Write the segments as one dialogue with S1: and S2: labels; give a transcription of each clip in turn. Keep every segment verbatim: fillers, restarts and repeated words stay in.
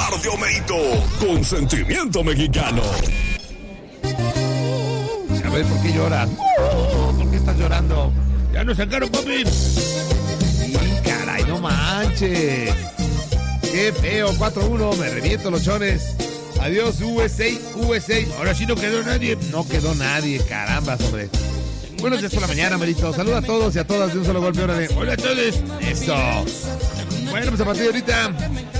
S1: hablar de Homerito con sentimiento mexicano.
S2: A ver, ¿por qué lloras? ¿Por qué estás llorando? Ya nos sacaron, papi. Sí, caray, no manches. Qué feo, cuatro uno, me reviento los chones. Adiós, U S A, U S A. Ahora sí no quedó nadie. No quedó nadie, caramba, hombre. Buenos días por la mañana, Merito. Saluda a todos y a todas de un solo golpe. Órale. Hola a todos. Eso. Bueno, pues a partir de ahorita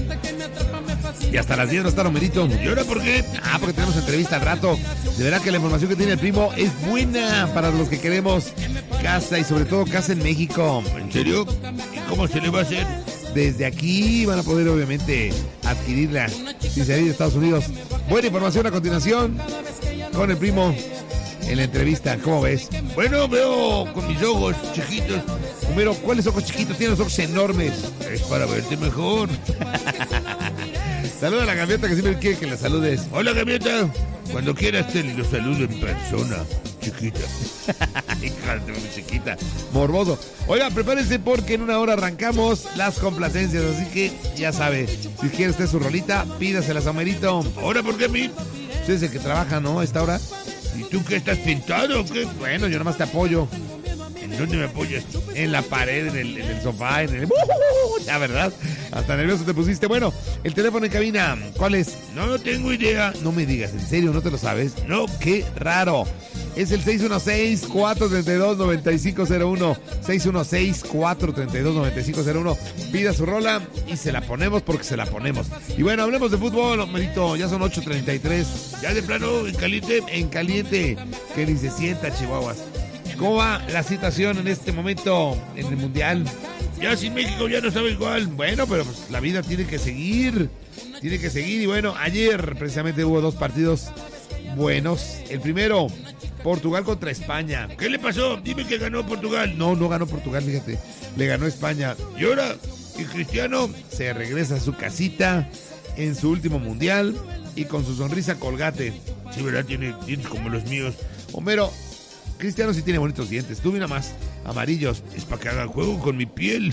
S2: y hasta las diez va a estar Homerito. ¿Y ahora por qué? Ah, porque tenemos entrevista al rato. De verdad que la información que tiene el primo es buena para los que queremos casa y sobre todo casa en México. ¿En serio? ¿Y cómo se le va a hacer? Desde aquí van a poder obviamente adquirirla sin salir de Estados Unidos. Buena información a continuación con el primo en la entrevista. ¿Cómo ves? Bueno, veo con mis ojos chiquitos. Homero, ¿cuáles ojos chiquitos? Tienes los ojos enormes. Es para verte mejor. Saluda a la gaviota que siempre quiere que la saludes. Hola, gaviota. Cuando quieras te lo saludo en persona, chiquita. Hija de muy chiquita. Morboso. Oiga, prepárense porque en una hora arrancamos las complacencias. Así que ya sabe, si quiere usted su rolita, pídaselas a Homerito. ¿Ahora por qué a mí? Usted es el que trabaja, ¿no? A esta hora. ¿Y tú qué estás pintado o qué? Bueno, yo nomás te apoyo. ¿En dónde me apoyas? En la pared, en el, en el sofá, en el... Ya, ¿verdad? Hasta nervioso te pusiste. Bueno, el teléfono en cabina, ¿cuál es? No tengo idea. No me digas, ¿en serio? ¿No te lo sabes? No, qué raro. Es el seis uno seis, cuatro tres dos, nueve cinco cero uno. seis uno seis, cuatro tres dos, nueve cinco cero uno. Pida su rola y se la ponemos porque se la ponemos. Y bueno, hablemos de fútbol, Homerito. Ya son ocho treinta y tres. Ya de plano, en caliente, en caliente. Que ni se sienta, Chihuahuas. ¿Cómo va la situación en este momento en el Mundial? Ya sin México ya no sabe igual. Bueno, pero pues la vida tiene que seguir. Tiene que seguir. Y bueno, ayer precisamente hubo dos partidos buenos. El primero, Portugal contra España. ¿Qué le pasó? Dime que ganó Portugal. No, no ganó Portugal, fíjate. Le ganó España. ¿Y ahora? ¿Y Cristiano? Se regresa a su casita en su último Mundial y con su sonrisa colgate. Sí, ¿verdad? Tiene dientes como los míos. Homero, Cristiano sí tiene bonitos dientes. Tú mira más, amarillos. Es para que haga juego con mi piel.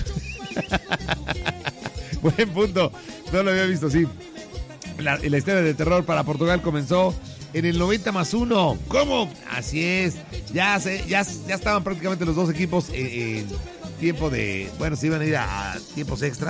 S2: Buen punto. No lo había visto así. La, la historia de terror para Portugal comenzó en el noventa más uno. ¿Cómo? Así es. Ya, se, ya, ya estaban prácticamente los dos equipos en, en tiempo de... Bueno, se iban a ir a, a tiempos extra.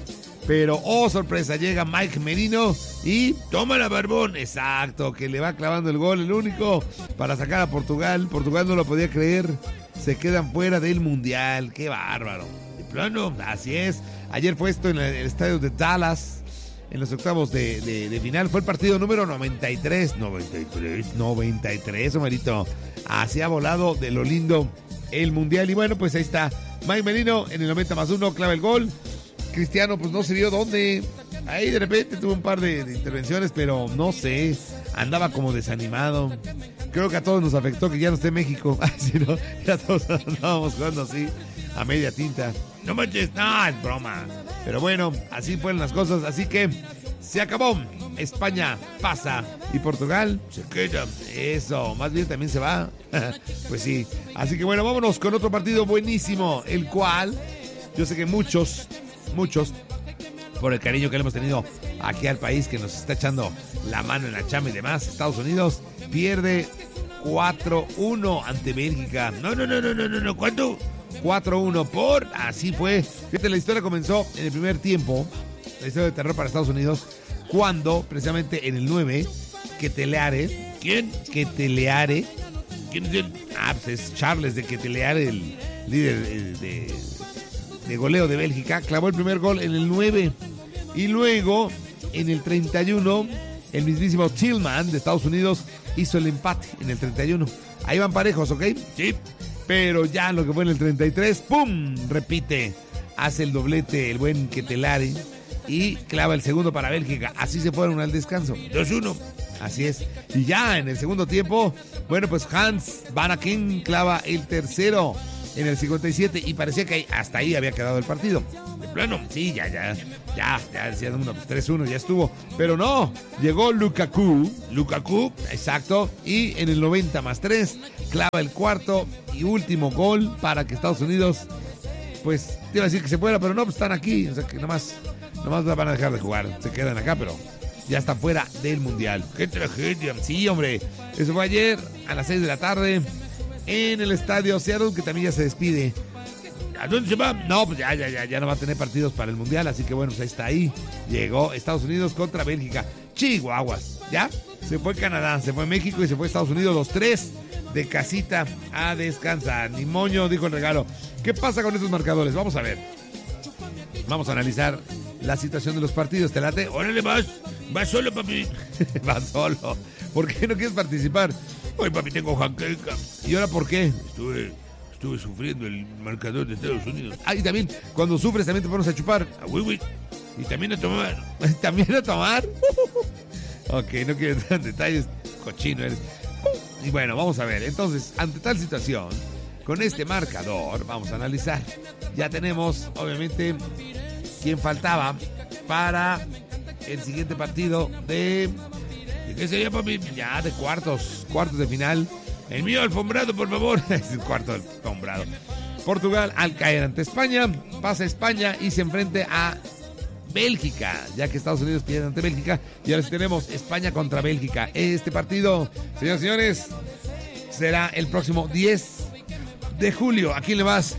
S2: Pero, oh, sorpresa, llega Mike Merino y toma la barbón. Exacto, que le va clavando el gol, el único, para sacar a Portugal. Portugal no lo podía creer. Se quedan fuera del Mundial. ¡Qué bárbaro! De plano, así es. Ayer fue esto en el, el estadio de Dallas, en los octavos de, de, de final. Fue el partido número noventa y tres. noventa y tres, noventa y tres, Omarito. Así ha volado de lo lindo el Mundial. Y bueno, pues ahí está. Mike Merino en el noventa más uno, clava el gol. Cristiano pues no se vio dónde. Ahí de repente tuvo un par de, de intervenciones, pero no sé, andaba como desanimado. Creo que a todos nos afectó que ya no esté en México. Así no, ya todos andábamos jugando así a media tinta. No manches, no, es broma. Pero bueno, así fueron las cosas, así que se acabó. España pasa y Portugal se queda. Eso, más bien también se va. Pues sí, así que bueno, vámonos con otro partido buenísimo, el cual yo sé que muchos Muchos, por el cariño que le hemos tenido aquí al país, que nos está echando la mano en la chamba y demás, Estados Unidos pierde cuatro uno ante Bélgica. No, no, no, no, no, no, no. ¿Cuánto? cuatro uno por... Así fue. Fíjate, la historia comenzó en el primer tiempo, la historia de terror para Estados Unidos, cuando, precisamente en el nueve, Ketelaere... ¿Quién? Ketelaere. ¿Quién es él? Ah, pues es Charles de Ketelaere, el líder de... de de goleo de Bélgica, clavó el primer gol en el nueve y luego en el treinta y uno el mismísimo Tillman de Estados Unidos hizo el empate en el treinta y uno. Ahí van parejos, ¿ok? Sí, pero ya lo que fue en el treinta y tres, ¡pum! Repite, hace el doblete el buen Ketelaere y clava el segundo para Bélgica. Así se fueron al descanso, dos uno. Así es. Y ya en el segundo tiempo, bueno, pues Hans Van Aken clava el tercero en el cincuenta y siete y parecía que hasta ahí había quedado el partido. De plano, sí, ya, ya, ya, ya decían uno, pues tres uno, ya estuvo. Pero no, llegó Lukaku, Lukaku, exacto, y en el noventa más tres clava el cuarto y último gol para que Estados Unidos, pues, te iba a decir que se fuera, pero no, pues están aquí, o sea que nada más Nomás van a dejar de jugar, se quedan acá, pero ya están fuera del Mundial. ¡Qué tragedia! Sí, hombre, eso fue ayer a las seis de la tarde en el estadio Seattle, que también ya se despide. ¿A dónde se va? No, pues ya, ya, ya, ya no va a tener partidos para el Mundial, así que bueno, pues ahí está ahí. Llegó Estados Unidos contra Bélgica. Chihuahuas, ¿ya? Se fue Canadá, se fue México y se fue Estados Unidos, los tres de casita a descansar. Ni moño, dijo el regalo. ¿Qué pasa con estos marcadores? Vamos a ver. Vamos a analizar la situación de los partidos. ¿Te late? Órale, vas. Vas solo, papi. Vas solo. ¿Por qué no quieres participar? Oye, papi, tengo jaqueca. ¿Y ahora por qué? Estuve, estuve sufriendo el marcador de Estados Unidos. Ah, y también, cuando sufres, también te pones a chupar. Ah, uy, uy. Y también a tomar. ¿También a tomar? Ok, no quiero entrar en detalles. Cochino eres. Y bueno, vamos a ver. Entonces, ante tal situación, con este marcador, vamos a analizar. Ya tenemos, obviamente, quién faltaba para el siguiente partido de... ¿De qué sería, papi? Ya, de cuartos, cuartos de final. El mío alfombrado, por favor. Es el cuarto alfombrado. Portugal, al caer ante España, pasa España y se enfrenta a Bélgica, ya que Estados Unidos pierde ante Bélgica. Y ahora sí tenemos España contra Bélgica. Este partido, señores y señores, será el próximo diez de julio. ¿A quién le vas?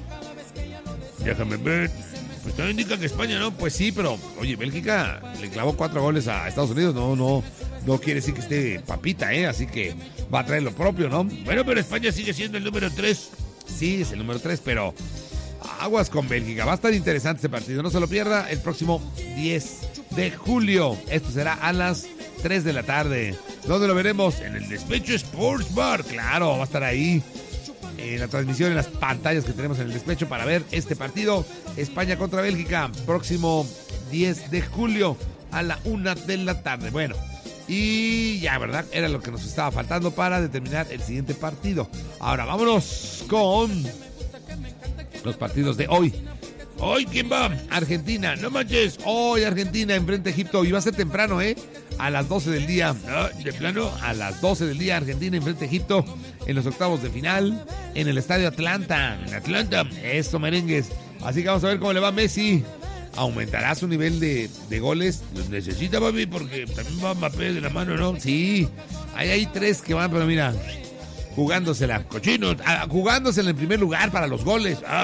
S2: Déjame ver. Pues todo indica que España, ¿no? Pues sí, pero, oye, Bélgica le clavó cuatro goles a Estados Unidos. No, no, no quiere decir que esté papita, ¿eh? Así que va a traer lo propio, ¿no? Bueno, pero España sigue siendo el número tres. Sí, es el número tres, pero aguas con Bélgica. Va a estar interesante este partido. No se lo pierda el próximo diez de julio. Esto será a las tres de la tarde. ¿Dónde lo veremos? En el Despecho Sports Bar. Claro, va a estar ahí en la transmisión, en las pantallas que tenemos en el Despecho para ver este partido. España contra Bélgica, próximo diez de julio a la una de la tarde. Bueno, y ya, ¿verdad? Era lo que nos estaba faltando para determinar el siguiente partido. Ahora, vámonos con los partidos de hoy. Hoy, ¿quién va? Argentina, no manches. Hoy Argentina enfrenta a Egipto y va a ser temprano, ¿eh? A las doce del día. ¿No? De plano, a las doce del día Argentina enfrenta a Egipto en los octavos de final en el estadio Atlanta. En Atlanta, eso, merengues. Así que vamos a ver cómo le va a Messi. ¿Aumentará su nivel de, de goles? Los necesita, papi, porque también va Mbappé de la mano, ¿no? Sí, ahí hay tres que van, pero mira, jugándosela, cochinos, ah, jugándosela en primer lugar para los goles. Ah,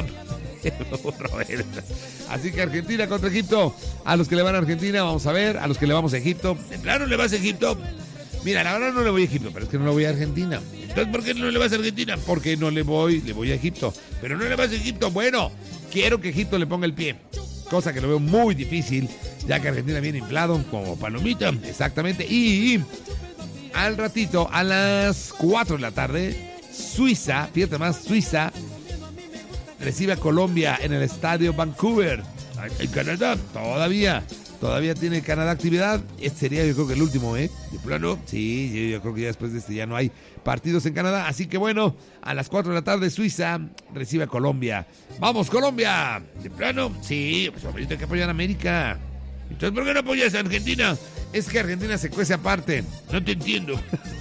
S2: así que Argentina contra Egipto. A los que le van a Argentina, vamos a ver. A los que le vamos a Egipto, ¿de plano le vas a Egipto? Mira, la verdad no le voy a Egipto, pero es que no le voy a Argentina. Entonces, ¿por qué no le vas a Argentina? Porque no le voy, le voy a Egipto. Pero no le vas a Egipto. Bueno, quiero que Egipto le ponga el pie, cosa que lo veo muy difícil, ya que Argentina viene inflado como palomita, exactamente. Y al ratito, a las cuatro de la tarde, Suiza, fíjate más, Suiza recibe a Colombia en el estadio Vancouver. En Canadá, todavía, todavía tiene Canadá actividad. Este sería, yo creo que el último, ¿eh? De plano, sí, yo, yo creo que ya después de este ya no hay partidos en Canadá. Así que bueno, a las cuatro de la tarde, Suiza recibe a Colombia. ¡Vamos, Colombia! ¿De plano? Sí, pues ahorita hay que apoyar a América. Entonces, ¿por qué no apoyas a Argentina? Es que Argentina se cuece aparte. No te entiendo.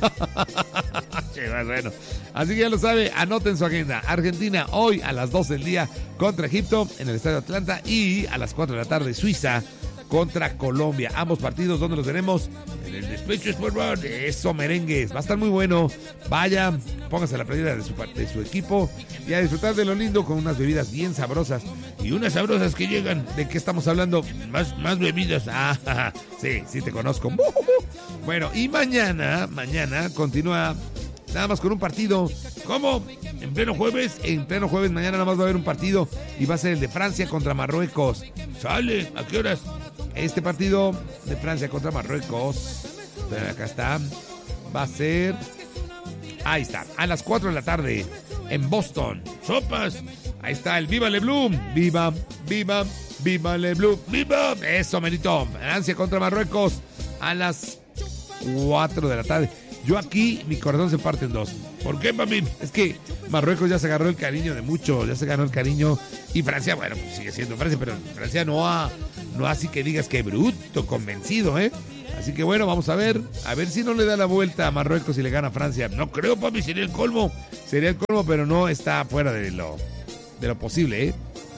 S2: Bueno, así que ya lo sabe, anoten su agenda. Argentina hoy a las doce del día contra Egipto en el estadio Atlanta y a las cuatro de la tarde Suiza contra Colombia. Ambos partidos, ¿dónde los tenemos? En el Despecho Sport Bar. Eso, merengues, va a estar muy bueno. Vaya, póngase la playera de su, de su equipo y a disfrutar de lo lindo con unas bebidas bien sabrosas. Y unas sabrosas que llegan. ¿De qué estamos hablando? Más, más bebidas. Ah, sí, sí te conozco. Bueno, y mañana, mañana continúa nada más con un partido. ¿Cómo? En pleno jueves, en pleno jueves, mañana nada más va a haber un partido y va a ser el de Francia contra Marruecos. ¿Sale? ¿A qué horas? Este partido de Francia contra Marruecos, acá está, va a ser, ahí está, a las cuatro de la tarde en Boston. Sopas, ahí está el Viva Le Blue, viva, viva, viva Le Blue, viva, eso, merito. Francia contra Marruecos a las cuatro de la tarde. Yo aquí, mi corazón se parte en dos. ¿Por qué, papi? Es que Marruecos ya se agarró el cariño de muchos, ya se ganó el cariño. Y Francia, bueno, pues sigue siendo Francia, pero Francia no ha, no así que digas que bruto, convencido, ¿eh? Así que bueno, vamos a ver, a ver si no le da la vuelta a Marruecos y le gana a Francia. No creo, papi, sería el colmo, sería el colmo, pero no está fuera de lo, de lo posible, ¿eh?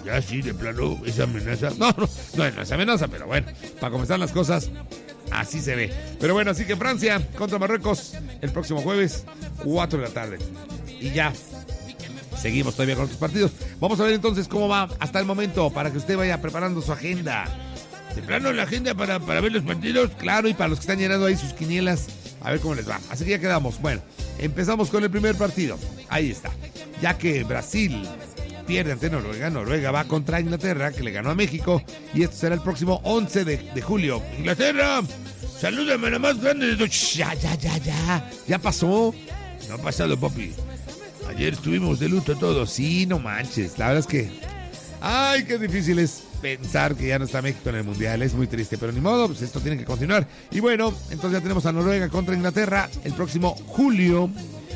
S2: Ya sí, de plano, esa amenaza. No, no, no, no es amenaza, pero bueno, para comenzar las cosas, así se ve. Pero bueno, así que Francia contra Marruecos el próximo jueves, cuatro de la tarde. Y ya, seguimos todavía con otros partidos. Vamos a ver entonces cómo va hasta el momento para que usted vaya preparando su agenda. De plano, la agenda para, para ver los partidos, claro, y para los que están llenando ahí sus quinielas, a ver cómo les va. Así que ya quedamos. Bueno, empezamos con el primer partido. Ahí está. Ya que Brasil pierde ante Noruega, Noruega va contra Inglaterra, que le ganó a México, y esto será el próximo once de, de julio. Inglaterra, salúdame a la más grande de todos. Ya, ya, ya, ya. Ya pasó. No ha pasado, papi. Ayer estuvimos de luto todos. Sí, no manches. La verdad es que... Ay, qué difícil es pensar que ya no está México en el Mundial. Es muy triste, pero ni modo, pues esto tiene que continuar. Y bueno, entonces ya tenemos a Noruega contra Inglaterra el próximo julio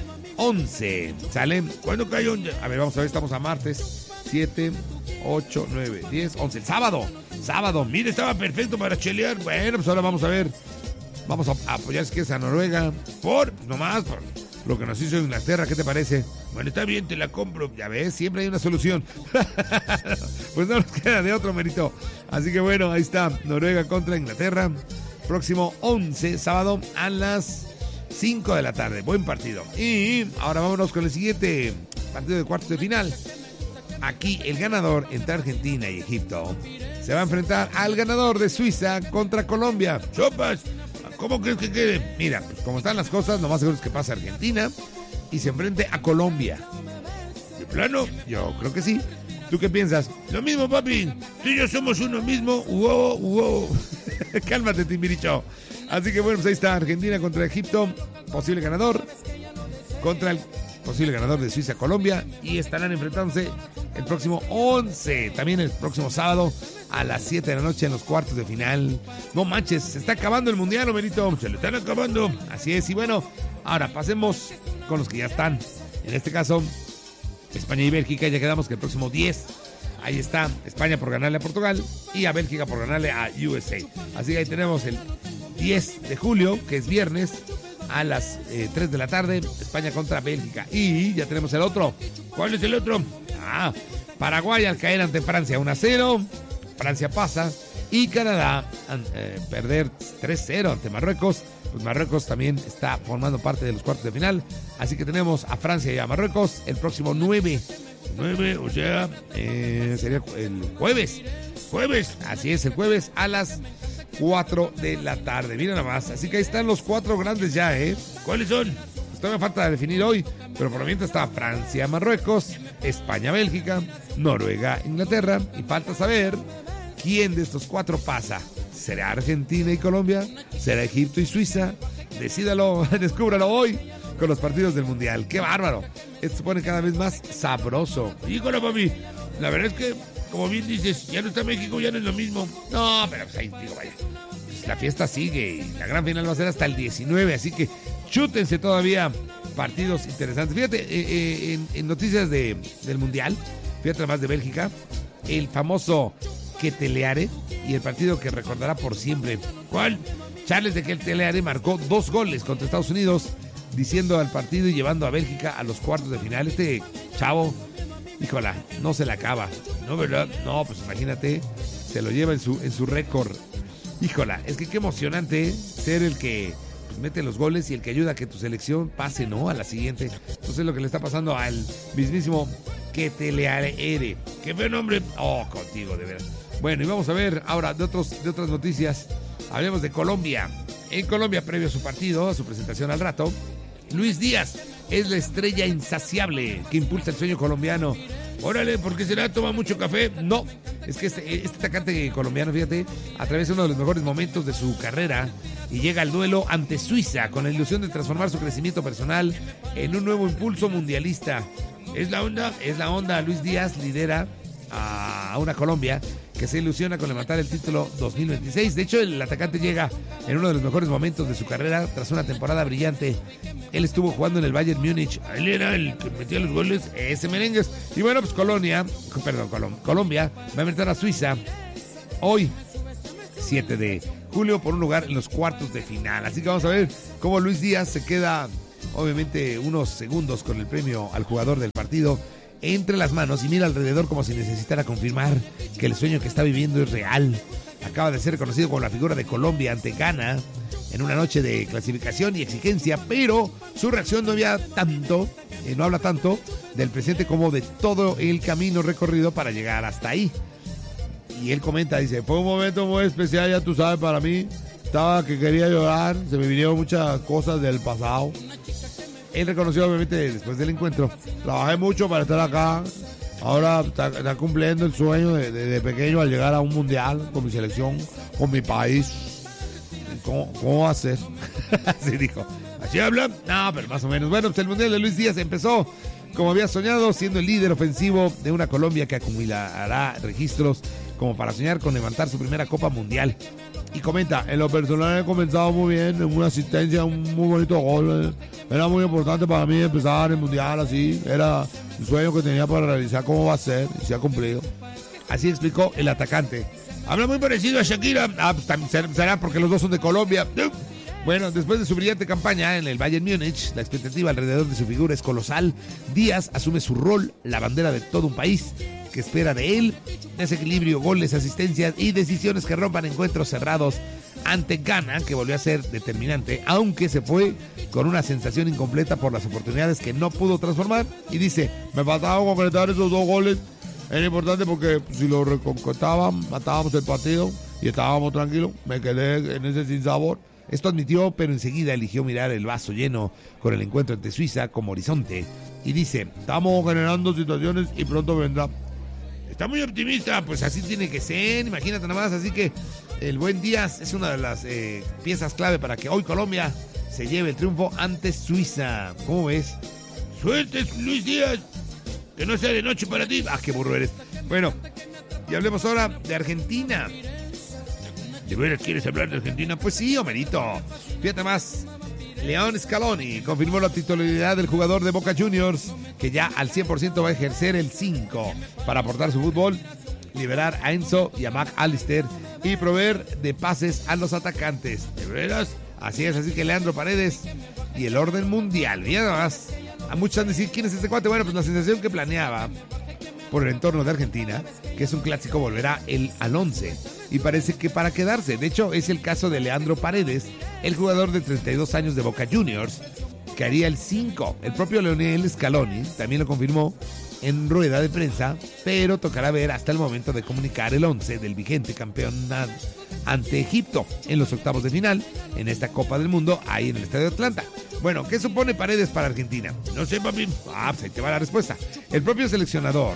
S2: once. ¿Sale? ¿Cuándo cae? A ver, vamos a ver, estamos a martes. siete, ocho, nueve, diez, once. El sábado. Sábado. Mire, estaba perfecto para chelear. Bueno, pues ahora vamos a ver. Vamos a apoyar, si quieres, a Noruega. Por, nomás, por lo que nos hizo Inglaterra. ¿Qué te parece? Bueno, está bien, te la compro. Ya ves, siempre hay una solución. Pues no nos queda de otro, Merito. Así que bueno, ahí está. Noruega contra Inglaterra. Próximo once, sábado, a las cinco de la tarde. Buen partido. Y ahora vámonos con el siguiente partido de cuartos de final. Aquí el ganador entre Argentina y Egipto se va a enfrentar al ganador de Suiza contra Colombia. ¡Sopas! ¿Cómo crees que quede? Mira, pues como están las cosas, lo más seguro es que pase Argentina y se enfrente a Colombia. ¿De plano? Yo creo que sí. ¿Tú qué piensas? Lo mismo, papi. Tú y yo somos uno mismo. ¡Wow, wow! Cálmate, Timbiricho. Así que bueno, pues ahí está Argentina contra Egipto. Posible ganador. Contra el posible ganador de Suiza-Colombia. Y estarán enfrentándose el próximo once. También el próximo sábado a las siete de la noche en los cuartos de final. No manches, se está acabando el Mundial, Omerito. Se lo están acabando. Así es. Y bueno, ahora pasemos con los que ya están. En este caso, España y Bélgica. Ya quedamos que el próximo diez, ahí está España por ganarle a Portugal y a Bélgica por ganarle a U S A. Así que ahí tenemos el diez de julio, que es viernes, a las eh, tres de la tarde, España contra Bélgica. Y ya tenemos el otro. ¿Cuál es el otro? Ah, Paraguay al caer ante Francia uno a cero. Francia pasa. Y Canadá eh, perder tres cero ante Marruecos. Pues Marruecos también está formando parte de los cuartos de final. Así que tenemos a Francia y a Marruecos el próximo nueve. nueve, o sea, eh, sería el jueves. Jueves, así es, el jueves a las cuatro de la tarde. Mira nada más. Así que ahí están los cuatro grandes ya, ¿eh? ¿Cuáles son? Pues todavía falta definir hoy, pero por lo mientras está Francia, Marruecos, España, Bélgica, Noruega, Inglaterra. Y falta saber quién de estos cuatro pasa. ¿Será Argentina y Colombia? ¿Será Egipto y Suiza? Decídalo, descúbralo hoy con los partidos del Mundial. ¡Qué bárbaro! Esto se pone cada vez más sabroso. Híjole, papi, la verdad es que, como bien dices, ya no está México, ya no es lo mismo. No, pero pues ahí digo, vaya, pues la fiesta sigue y la gran final va a ser hasta el diecinueve, así que chútense todavía partidos interesantes. Fíjate, eh, eh, en, en noticias de, del Mundial, fíjate más de Bélgica, el famoso Ketelaere y el partido que recordará por siempre. ¿Cuál? Charles de Ketelaere marcó dos goles contra Estados Unidos, diciendo al partido y llevando a Bélgica a los cuartos de final. Este chavo, híjola, no se la acaba, ¿no, verdad? No, pues imagínate, se lo lleva en su, en su récord. Híjola, es que qué emocionante ser el que pues, mete los goles y el que ayuda a que tu selección pase, ¿no? A la siguiente. Entonces es lo que le está pasando al mismísimo Ketelaere. Qué buen nombre. Oh, contigo, de veras. Bueno, y vamos a ver ahora de, otros, de otras noticias. Hablemos de Colombia. En Colombia, previo a su partido, a su presentación al rato, Luis Díaz es la estrella insaciable que impulsa el sueño colombiano. Órale, ¿por qué será? ¿Toma mucho café? No, es que este, este atacante colombiano, fíjate, atraviesa uno de los mejores momentos de su carrera y llega al duelo ante Suiza con la ilusión de transformar su crecimiento personal en un nuevo impulso mundialista. Es la onda, es la onda. Luis Díaz lidera a una Colombia que se ilusiona con levantar el título dos mil veintiséis. De hecho, el atacante llega en uno de los mejores momentos de su carrera tras una temporada brillante. Él estuvo jugando en el Bayern Múnich. Él era el que metía los goles, ese merengues. Y bueno, pues Colonia, perdón, Colom- Colombia va a enfrentar a Suiza hoy, siete de julio, por un lugar en los cuartos de final. Así que vamos a ver cómo Luis Díaz se queda, obviamente, unos segundos con el premio al jugador del partido. entre las manos y mira alrededor como si necesitara confirmar que el sueño que está viviendo es real. Acaba de ser reconocido como la figura de Colombia ante Ghana en una noche de clasificación y exigencia, pero su reacción no había tanto, eh, no habla tanto del presente como de todo el camino recorrido para llegar hasta ahí. Y él comenta, dice, fue un momento muy especial, ya tú sabes, para mí. Estaba que quería llorar, se me vinieron muchas cosas del pasado. Él reconoció, obviamente, después del encuentro, trabajé mucho para estar acá. Ahora está, está cumpliendo el sueño de, de, de pequeño al llegar a un mundial con mi selección, con mi país. ¿Cómo, cómo va a ser? Así dijo. ¿Así habla? No, pero más o menos. Bueno, pues el mundial de Luis Díaz empezó como había soñado, siendo el líder ofensivo de una Colombia que acumulará registros como para soñar con levantar su primera Copa Mundial. Y comenta, en lo personal he comenzado muy bien, en una asistencia, un muy bonito gol. Era muy importante para mí empezar el Mundial así. Era un sueño que tenía para realizar cómo va a ser y se ha cumplido. Así explicó el atacante. Habla muy parecido a Shakira. Ah, pues también será porque los dos son de Colombia. Bueno, después de su brillante campaña en el Bayern Múnich, la expectativa alrededor de su figura es colosal. Díaz asume su rol, la bandera de todo un país que espera de él desequilibrio, goles, asistencias y decisiones que rompan encuentros cerrados ante Ghana, que volvió a ser determinante, aunque se fue con una sensación incompleta por las oportunidades que no pudo transformar. Y dice, me faltaba concretar esos dos goles. Era importante porque si lo reconquistábamos, matábamos el partido y estábamos tranquilos. Me quedé en ese sinsabor. Esto admitió, pero enseguida eligió mirar el vaso lleno con el encuentro ante Suiza como horizonte. Y dice, estamos generando situaciones y pronto vendrá. Está muy optimista, pues así tiene que ser, imagínate nada más. Así que el buen Díaz es una de las eh, piezas clave para que hoy Colombia se lleve el triunfo ante Suiza. ¿Cómo ves? Suerte, Luis Díaz. Que no sea de noche para ti. Ah, qué burro eres. Bueno, y hablemos ahora de Argentina. ¿De veras quieres hablar de Argentina? Pues sí, Homerito. Fíjate más. León Scaloni confirmó la titularidad del jugador de Boca Juniors, que ya al cien por ciento va a ejercer el cinco para aportar su fútbol, liberar a Enzo y a McAllister y proveer de pases a los atacantes. ¿De veras? Así es, así que Leandro Paredes y el orden mundial. Y además, a muchos han de decir, ¿quién es este cuate? Bueno, pues la sensación que planeaba por el entorno de Argentina, que es un clásico, volverá el al once. Y parece que para quedarse. De hecho, es el caso de Leandro Paredes, el jugador de treinta y dos años de Boca Juniors, que haría el cinco. El propio Leonel Scaloni también lo confirmó en rueda de prensa, pero tocará ver hasta el momento de comunicar el once del vigente campeón ante Egipto en los octavos de final en esta Copa del Mundo, ahí en el Estadio Atlanta. Bueno, ¿qué supone Paredes para Argentina? No sé, papi. Ah, pues ahí te va la respuesta. El propio seleccionador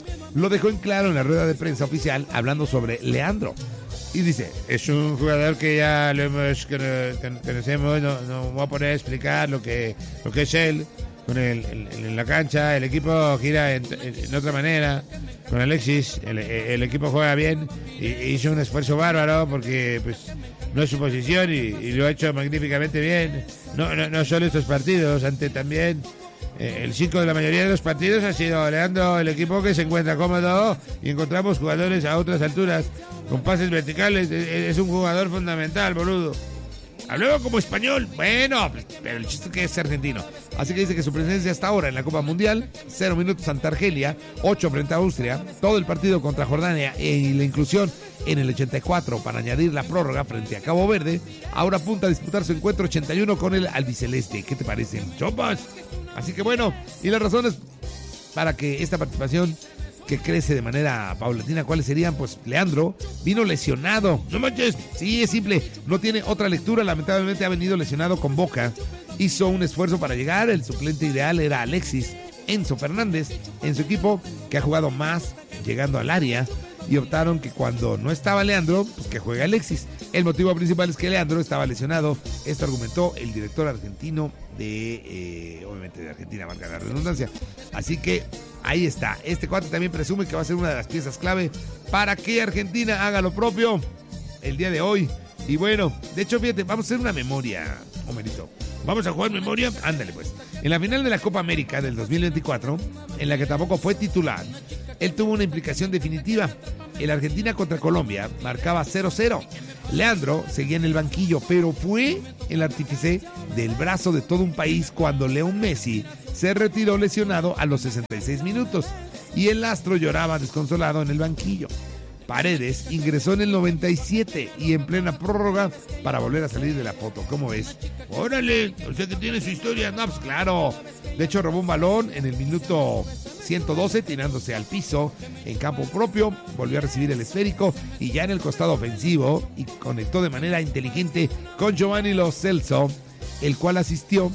S2: lo dejó en claro en la rueda de prensa oficial hablando sobre Leandro. Y dice, es un jugador que ya lo hemos conocemos, no, no voy a poner a explicar lo que, lo que es él. Con el, en, en la cancha, el equipo gira en, en, en otra manera. Con Alexis, el, el equipo juega bien. Y, hizo un esfuerzo bárbaro porque pues no es su posición y, y lo ha hecho magníficamente bien. No, no, no solo estos partidos, ante también eh, el cinco de la mayoría de los partidos ha sido Leandro el equipo que se encuentra cómodo y encontramos jugadores a otras alturas con pases verticales. Es, es un jugador fundamental, boludo. Habló como español, bueno, pero el chiste es que es argentino. Así que dice que su presencia hasta ahora en la Copa Mundial, cero minutos ante Argelia, ocho frente a Austria, todo el partido contra Jordania y la inclusión en el ochenta y cuatro para añadir la prórroga frente a Cabo Verde, ahora apunta a disputar su encuentro ochenta y uno con el albiceleste. ¿Qué te parecen, chopas? Así que bueno, y las razones para que esta participación que crece de manera paulatina, ¿cuáles serían? Pues Leandro vino lesionado. No manches, sí, es simple, no tiene otra lectura, lamentablemente ha venido lesionado con Boca. Hizo un esfuerzo para llegar, el suplente ideal era Alexis Enzo Fernández en su equipo, que ha jugado más llegando al área, y optaron que cuando no estaba Leandro, pues que juegue Alexis. El motivo principal es que Leandro estaba lesionado. Esto argumentó el director argentino de, eh, obviamente de Argentina, valga la redundancia. Así que ahí está. Este cuate también presume que va a ser una de las piezas clave para que Argentina haga lo propio el día de hoy. Y bueno, de hecho, fíjate, vamos a hacer una memoria, Homerito. ¿Vamos a jugar memoria? Ándale, pues. En la final de la Copa América del dos mil veinticuatro, en la que tampoco fue titular, él tuvo una implicación definitiva. El Argentina contra Colombia marcaba cero cero. Leandro seguía en el banquillo, pero fue el artífice del brazo de todo un país cuando Leo Messi se retiró lesionado a los sesenta y seis minutos y el astro lloraba desconsolado en el banquillo. Paredes ingresó en el noventa y siete y en plena prórroga para volver a salir de la foto. ¿Cómo ves? ¡Órale! O sea que tiene su historia. No, pues claro. De hecho, robó un balón en el minuto ciento doce, tirándose al piso en campo propio. Volvió a recibir el esférico y ya en el costado ofensivo y conectó de manera inteligente con Giovanni Lo Celso, el cual asistió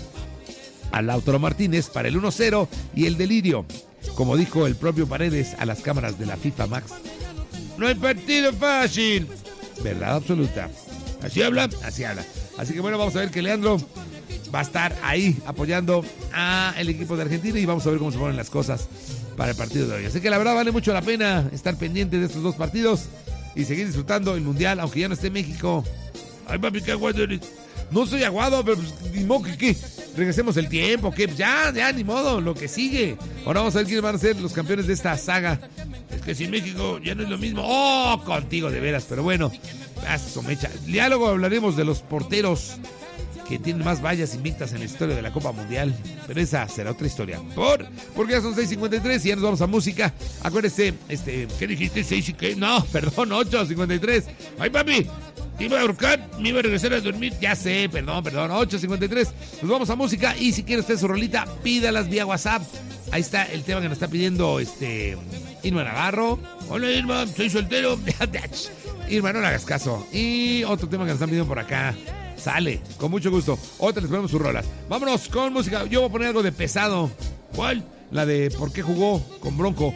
S2: a Lautaro Martínez para el uno cero y el delirio. Como dijo el propio Paredes a las cámaras de la FIFA Max, no hay partido fácil. Verdad absoluta. Así habla, así habla. Así que bueno, vamos a ver que Leandro va a estar ahí apoyando al equipo de Argentina y vamos a ver cómo se ponen las cosas para el partido de hoy. Así que la verdad vale mucho la pena estar pendiente de estos dos partidos y seguir disfrutando el Mundial, aunque ya no esté México. Ay, papi, qué aguado eres. No soy aguado, pero pues, ni modo que qué. Regresemos el tiempo, que ya, ya, ni modo, lo que sigue. Ahora vamos a ver quiénes van a ser los campeones de esta saga. Es que sin México ya no es lo mismo. Oh, contigo de veras, pero bueno, eso mecha. Diálogo, hablaremos de los porteros que tienen más vallas invictas en la historia de la Copa Mundial, pero esa será otra historia. Por, porque ya son seis cincuenta y tres y ya nos vamos a música. Acuérdese, este, ¿qué dijiste? ¿seis y qué? No, perdón, ocho cincuenta y tres. Ay, papi, te iba a ahorcar, me iba a regresar a dormir. Ya sé, perdón, perdón, ocho cincuenta y tres. Nos vamos a música y si quiere usted su rolita, pídalas vía WhatsApp. Ahí está el tema que nos está pidiendo este Irma Navarro. Hola Irma, soy soltero. Irma, no le hagas caso. Y otro tema que nos están pidiendo por acá. Sale, con mucho gusto. Otra les ponemos sus rolas. Vámonos con música. Yo voy a poner algo de pesado. ¿Cuál? La de ¿por qué jugó con Bronco?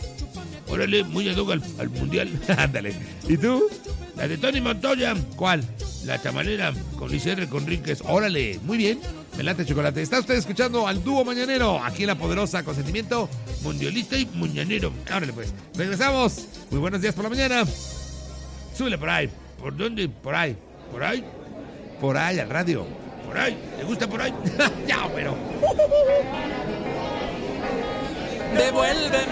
S2: Órale, muy ad hoc al, al mundial. Ándale. ¿Y tú? La de Tony Montoya. ¿Cuál? La tamalera con Luis R. Conríquez. Órale, muy bien. Me late chocolate. Está usted escuchando al dúo mañanero aquí en La Poderosa con sentimiento mundialista y mañanero. Órale pues. Regresamos. Muy buenos días por la mañana. Súbele por ahí. ¿Por dónde? Por ahí. Por ahí. Por ahí, al radio. Por ahí. ¿Te gusta por ahí? Ya, pero.
S3: Devuélveme.